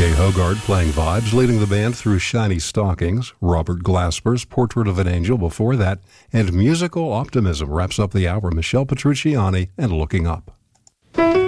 Jay Hogarth playing Vibes, leading the band through Shiny Stockings. Robert Glasper's Portrait of an Angel before that. And Musical Optimism wraps up the hour. Michelle Petrucciani and Looking Up.